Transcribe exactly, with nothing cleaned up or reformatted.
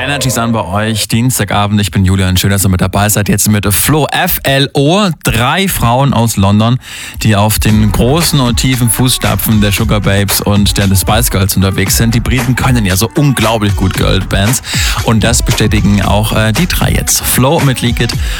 Energy Sun bei euch, Dienstagabend. Ich bin Julian, schön, dass ihr mit dabei seid. Jetzt mit Flo, F L O, drei Frauen aus London, die auf den großen und tiefen Fußstapfen der Sugar Babes und der Spice Girls unterwegs sind. Die Briten können ja so unglaublich gut Girlbands und das bestätigen auch äh, die drei jetzt. Flo mit Leak It